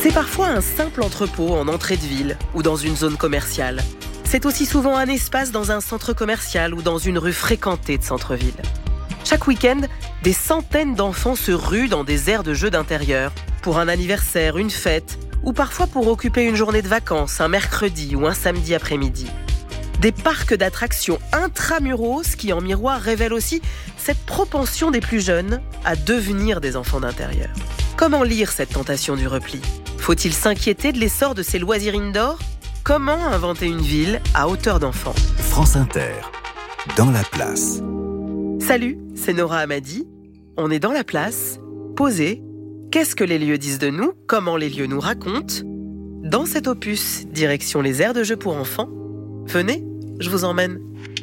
C'est parfois un simple entrepôt en entrée de ville ou dans une zone commerciale. C'est aussi souvent un espace dans un centre commercial ou dans une rue fréquentée de centre-ville. Chaque week-end, des centaines d'enfants se ruent dans des aires de jeux d'intérieur pour un anniversaire, une fête ou parfois pour occuper une journée de vacances, un mercredi ou un samedi après-midi. Des parcs d'attractions intramuros qui en miroir révèlent aussi cette propension des plus jeunes à devenir des enfants d'intérieur. Comment lire cette tentation du repli ? Faut-il s'inquiéter de l'essor de ces loisirs indoor ? Comment inventer une ville à hauteur d'enfant ? France Inter, dans la place. Salut, c'est Nora Hamadi. On est dans la place, posé. Qu'est-ce que les lieux disent de nous ? Comment les lieux nous racontent ? Dans cet opus, direction les aires de jeux pour enfants. Venez, je vous emmène.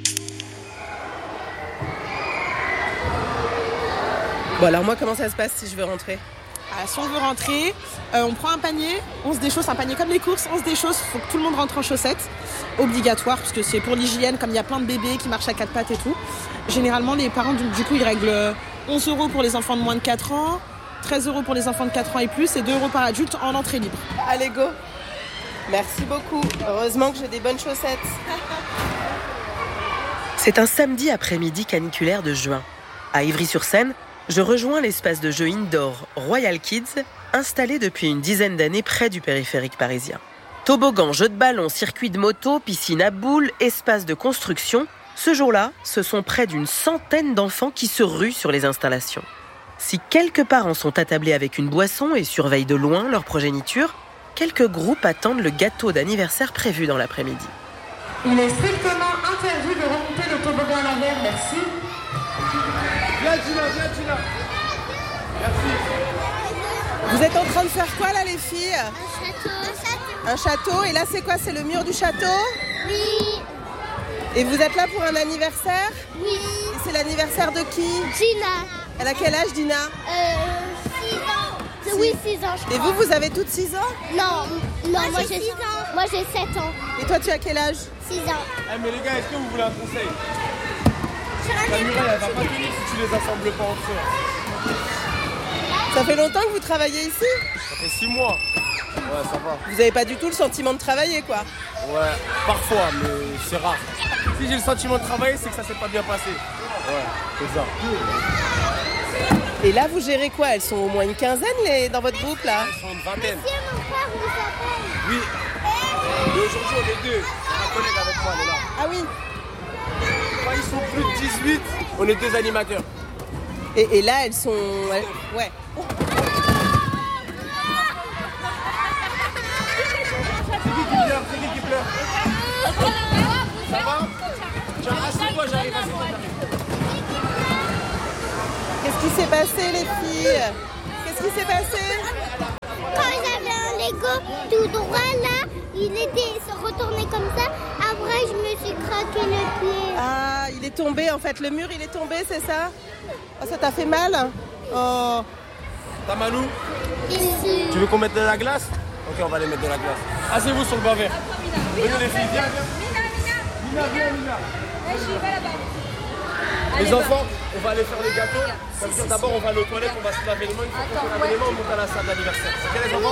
Bon alors moi, comment ça se passe si je veux rentrer ? Si on veut rentrer, on prend un panier, on se déchausse, un panier comme les courses, on se déchausse, il faut que tout le monde rentre en chaussettes, obligatoire, parce que c'est pour l'hygiène, comme il y a plein de bébés qui marchent à quatre pattes et tout. Généralement, les parents, du coup, ils règlent 11 € pour les enfants de moins de 4 ans, 13 € pour les enfants de 4 ans et plus, et 2 € par adulte en entrée libre. Allez, go ! Merci beaucoup, heureusement que j'ai des bonnes chaussettes. C'est un samedi après-midi caniculaire de juin. À Ivry-sur-Seine, je rejoins l'espace de jeux indoor Royal Kids, installé depuis une dizaine d'années près du périphérique parisien. Toboggan, jeux de ballon, circuit de moto, piscine à boules, espace de construction. Ce jour-là, ce sont près d'une centaine d'enfants qui se ruent sur les installations. Si quelques parents sont attablés avec une boisson et surveillent de loin leur progéniture, quelques groupes attendent le gâteau d'anniversaire prévu dans l'après-midi. Il est strictement interdit de remonter le toboggan à l'envers, merci. Viens Gina. Merci. Vous êtes en train de faire quoi là les filles ? Un château. Un château, et là c'est quoi ? C'est le mur du château ? Oui. Et vous êtes là pour un anniversaire ? Oui. Et c'est l'anniversaire de qui ? Gina. Elle a quel âge Dina ? 6 ans. Oui, 6 ans, je crois. Et vous avez toutes 6 ans ? Non, moi j'ai 6 ans. Moi j'ai 7 ans. Et toi tu as quel âge ? 6 ans. Mais les gars, est-ce que vous voulez un conseil ? La muraille, elle va pas tenir si tu les assembles pas entre eux. Ça fait longtemps que vous travaillez ici ? Ça fait 6 mois. Ouais, ça va. Vous avez pas du tout le sentiment de travailler quoi ? Ouais, parfois, mais c'est rare. Si j'ai le sentiment de travailler, c'est que ça s'est pas bien passé. Ouais, c'est ça. Et là vous gérez quoi ? Elles sont au moins une quinzaine dans votre groupe là ? Elles sont une vingtaine. Monsieur, mon frère vous appelle. Oui. Et aujourd'hui, on est 2. Ma collègue avec moi, elle est là. Ah oui. Quand ils sont plus de 18, on est 2 animateurs. Et là elles sont... Ouais. C'est qui pleure Ça va ? Tiens, assieds-toi, j'arrive. Qu'est-ce qui s'est passé les filles ? Qu'est-ce qui s'est passé ? Quand j'avais un Lego tout droit là, il se retourné comme ça. Après, je me suis craqué le pied. Ah, il est tombé en fait, le mur il est tombé, c'est ça ? Oh, ça t'a fait mal ? Oh. T'as Malou ? Ici. Tu veux qu'on mette de la glace ? Ok, on va aller mettre de la glace. Asseyez-vous sur le banc vert. Venez les filles, viens. Mina. Les enfants, on va aller faire les gâteaux. Comme ça, d'abord, on va aller aux toilettes, on va se laver les mains. Une fois qu'on se lave les mains, on monte à la salle d'anniversaire. Ok, les enfants ?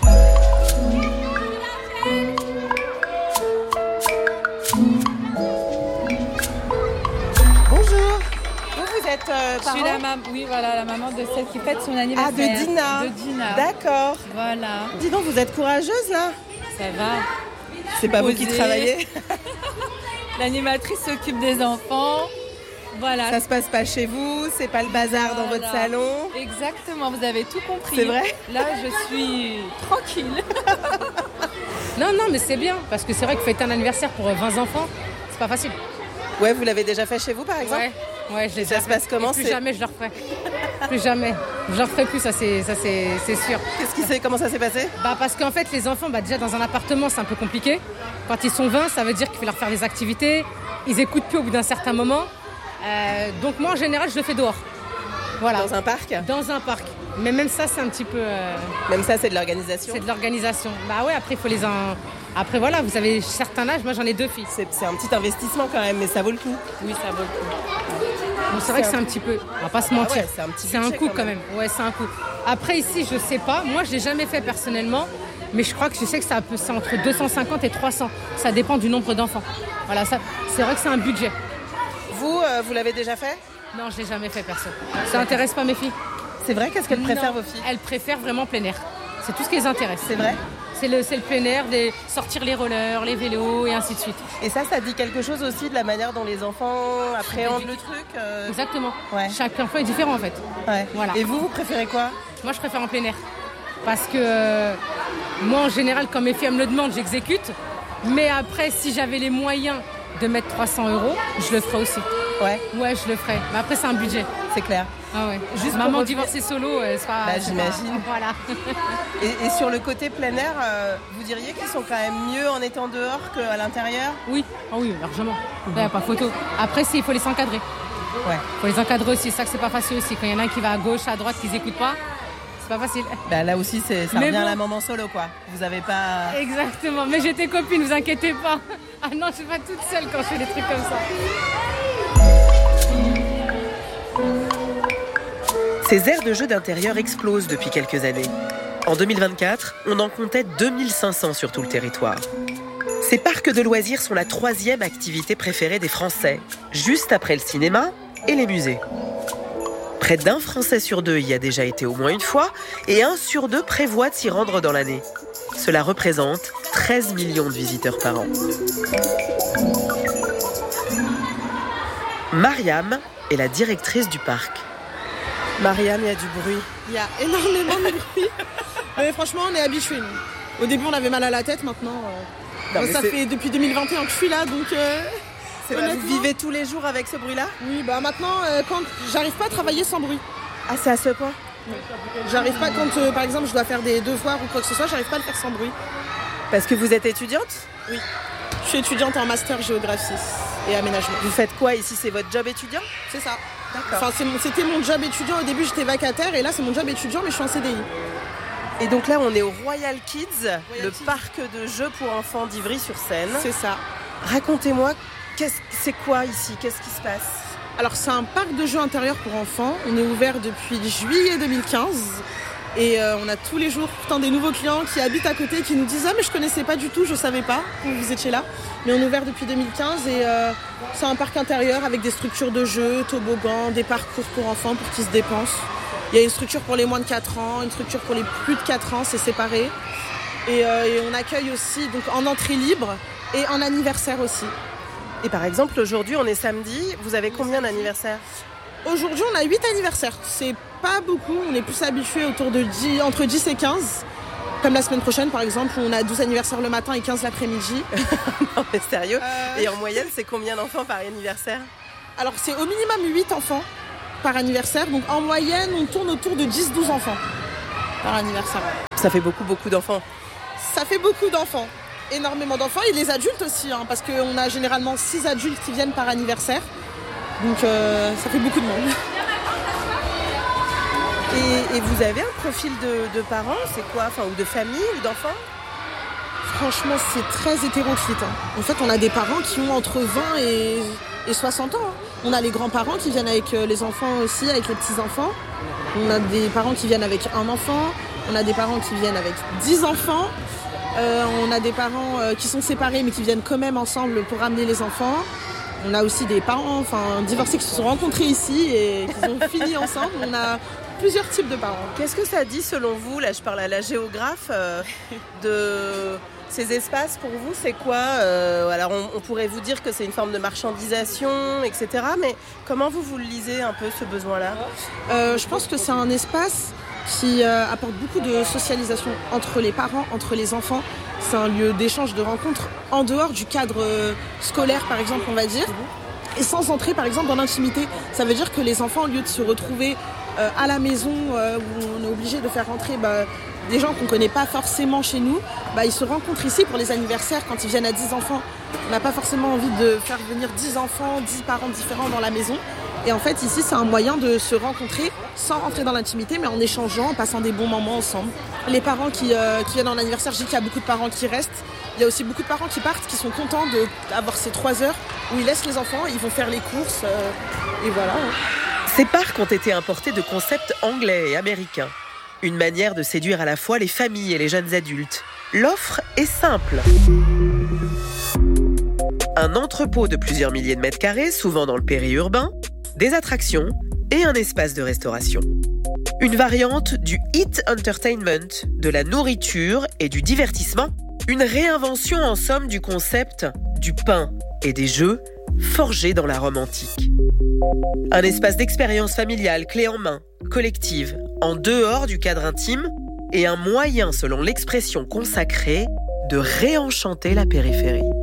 Bonjour. Vous êtes parent ? Je suis la maman de celle qui fête son anniversaire. Ah, de Dina. D'accord. Voilà. Dis donc, vous êtes courageuse là ? Ça va. C'est pas vous qui travaillez ? L'animatrice s'occupe des enfants. Voilà. Ça se passe pas chez vous, c'est pas le bazar dans votre salon. Exactement, vous avez tout compris. C'est vrai ? Là, je suis tranquille. Non, mais c'est bien, parce que c'est vrai que fêter un anniversaire pour 20 enfants, c'est pas facile. Ouais, vous l'avez déjà fait chez vous par exemple ? Ouais, Et ça se passe comment ? Plus jamais je le referai. Plus jamais. Je le referai plus, ça c'est sûr. Comment ça s'est passé ? Parce qu'en fait, les enfants, déjà dans un appartement, c'est un peu compliqué. Quand ils sont 20, ça veut dire qu'il faut leur faire des activités. Ils écoutent plus au bout d'un certain moment. Donc moi, en général, je le fais dehors. Voilà. Dans un parc ? Dans un parc. Mais même ça, c'est un petit peu... Même ça, c'est de l'organisation ? C'est de l'organisation. Ouais, après, il faut les... Après, voilà, vous avez un certain âge. Moi, j'en ai 2 filles. C'est un petit investissement quand même, mais ça vaut le coup. Oui, ça vaut le coup. Bon, c'est vrai que c'est un petit peu, on va pas se mentir, ouais, c'est un coût quand même. Ouais, c'est un coût. Après ici, je sais pas, moi je l'ai jamais fait personnellement, mais je crois que je sais que c'est entre 250 et 300. Ça dépend du nombre d'enfants. Voilà, ça, c'est vrai que c'est un budget. Vous l'avez déjà fait? Non, je l'ai jamais fait perso. Ça intéresse pas mes filles. C'est vrai? Qu'est-ce qu'elles préfèrent vos filles? Elles préfèrent vraiment plein air. C'est tout ce qui les intéresse. C'est vrai? C'est le plein air, sortir les rollers, les vélos et ainsi de suite. Et ça dit quelque chose aussi de la manière dont les enfants appréhendent le truc Exactement. Ouais. Chaque enfant est différent en fait. Ouais. Voilà. Et vous préférez quoi? Moi, je préfère en plein air. Parce que moi, en général, quand mes filles me le demandent, j'exécute. Mais après, si j'avais les moyens de mettre 300 €, je le ferais aussi. Ouais. Ouais, je le ferais. Mais après, c'est un budget. C'est clair. Ah ouais. Juste maman divorcée solo, c'est pas... j'imagine. Voilà. Et sur le côté plein air, vous diriez qu'ils sont quand même mieux en étant dehors qu'à l'intérieur? Oui. Ah oui, largement. Il n'y a pas photo. Après, il faut les encadrer. Ouais. Il faut les encadrer aussi. C'est ça que c'est pas facile aussi. Quand il y en a un qui va à gauche, à droite, qu'ils n'écoutent pas, c'est pas facile. Là aussi, ça revient à la maman solo, quoi. Vous avez pas... Exactement. Mais j'ai tes copines, vous inquiétez pas. Ah non, je suis pas toute seule quand je fais des trucs comme ça. Ces aires de jeux d'intérieur explosent depuis quelques années. En 2024, on en comptait 2500 sur tout le territoire. Ces parcs de loisirs sont la 3e activité préférée des Français, juste après le cinéma et les musées. Près d'1 Français sur 2 y a déjà été au moins une fois, et 1 sur 2 prévoit de s'y rendre dans l'année. Cela représente 13 millions de visiteurs par an. Mariam est la directrice du parc. Mariam, il y a du bruit. Il y a énormément de bruit. Mais franchement, on est habitués. Nous. Au début, on avait mal à la tête. Maintenant, ça fait depuis 2021 que je suis là. Donc, vous vivez tous les jours avec ce bruit-là? Oui, maintenant, quand j'arrive pas à travailler sans bruit. Ah, c'est à ce point? Oui. J'arrive pas quand, par exemple, je dois faire des devoirs ou quoi que ce soit, j'arrive pas à le faire sans bruit. Parce que vous êtes étudiante? Oui. Je suis étudiante en master géographie et aménagement. Vous faites quoi ici? C'est votre job étudiant? C'est ça. D'accord. Enfin, c'était mon job étudiant. Au début, j'étais vacataire et là, c'est mon job étudiant, mais je suis en CDI. Et donc là, on est au Royal Kids, parc de jeux pour enfants d'Ivry-sur-Seine. C'est ça. Racontez-moi, c'est quoi ici? Qu'est-ce qui se passe? Alors, c'est un parc de jeux intérieurs pour enfants. On est ouvert depuis juillet 2015. Et on a tous les jours pourtant des nouveaux clients qui habitent à côté qui nous disent « Ah mais je connaissais pas du tout, je savais pas que vous étiez là ». Mais on est ouvert depuis 2015 et c'est un parc intérieur avec des structures de jeux, toboggans, des parcours pour enfants pour qu'ils se dépensent. Il y a une structure pour les moins de 4 ans, une structure pour les plus de 4 ans, c'est séparé. Et on accueille aussi donc, en entrée libre et en anniversaire aussi. Et par exemple, aujourd'hui, on est samedi, vous avez combien d'anniversaires? Aujourd'hui, on a 8 anniversaires. C'est pas beaucoup, on est plus habitués entre 10 et 15. Comme la semaine prochaine, par exemple, où on a 12 anniversaires le matin et 15 l'après-midi. Non, mais sérieux? Et en moyenne, c'est combien d'enfants par anniversaire? Alors, c'est au minimum 8 enfants par anniversaire. Donc, en moyenne, on tourne autour de 10-12 enfants par anniversaire. Ça fait beaucoup d'enfants. Ça fait beaucoup d'enfants. Énormément d'enfants. Et les adultes aussi, parce qu'on a généralement 6 adultes qui viennent par anniversaire. Donc, ça fait beaucoup de monde. Et vous avez un profil de parents, c'est quoi? Ou de famille ou d'enfants? Franchement, c'est très hétéroclite. En fait, on a des parents qui ont entre 20 et 60 ans. On a les grands-parents qui viennent avec les enfants aussi, avec les petits-enfants. On a des parents qui viennent avec un enfant. On a des parents qui viennent avec 10 enfants. On a des parents qui sont séparés mais qui viennent quand même ensemble pour ramener les enfants. On a aussi des parents divorcés qui se sont rencontrés ici et qui ont fini ensemble. On a plusieurs types de parents. Qu'est-ce que ça dit selon vous, là je parle à la géographe, de ces espaces pour vous, c'est quoi? Alors on pourrait vous dire que c'est une forme de marchandisation, etc. Mais comment vous le lisez un peu ce besoin-là? Je pense que c'est un espace qui apporte beaucoup de socialisation entre les parents, entre les enfants. C'est un lieu d'échange, de rencontre en dehors du cadre scolaire, par exemple, on va dire. Et sans entrer, par exemple, dans l'intimité. Ça veut dire que les enfants, au lieu de se retrouver à la maison, où on est obligé de faire rentrer des gens qu'on ne connaît pas forcément chez nous, ils se rencontrent ici pour les anniversaires quand ils viennent à 10 enfants. On n'a pas forcément envie de faire venir 10 enfants, 10 parents différents dans la maison. Et en fait, ici, c'est un moyen de se rencontrer sans rentrer dans l'intimité, mais en échangeant, en passant des bons moments ensemble. Les parents qui viennent en anniversaire, je dis qu'il y a beaucoup de parents qui restent. Il y a aussi beaucoup de parents qui partent, qui sont contents d'avoir ces 3 heures où ils laissent les enfants, ils vont faire les courses, et voilà. Ces parcs ont été importés de concepts anglais et américains. Une manière de séduire à la fois les familles et les jeunes adultes. L'offre est simple. Un entrepôt de plusieurs milliers de mètres carrés, souvent dans le périurbain, des attractions et un espace de restauration. Une variante du Eat Entertainment, de la nourriture et du divertissement. Une réinvention en somme du concept du pain et des jeux forgés dans la Rome antique. Un espace d'expérience familiale clé en main, collective, en dehors du cadre intime et un moyen, selon l'expression consacrée, de réenchanter la périphérie.